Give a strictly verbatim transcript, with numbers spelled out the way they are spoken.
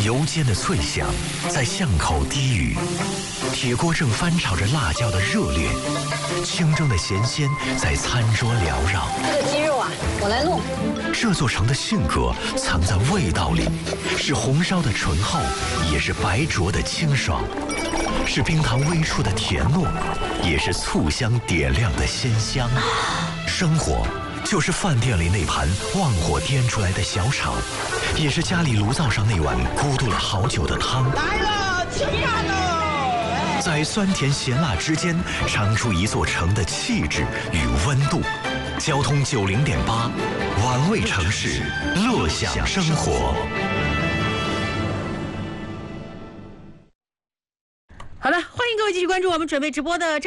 油煎的脆香在巷口低语，铁锅正翻炒着辣椒的热烈，清蒸的咸鲜在餐桌缭绕。 这个鸡肉啊，我来弄。 这座城的性格藏在味道里，是红烧的醇厚，也是白灼的清爽，是冰糖微出的甜糯，也是醋香点亮的鲜香。生活就是饭店里那盘旺火颠出来的小炒，也是家里炉灶上那碗咕嘟了好久的汤。 来了，吃饭喽！ 在酸甜咸辣之间，尝出一座城的气质与温度。交通九零点八，玩味城市，乐享生活。 好的，欢迎各位继续关注我们准备直播的。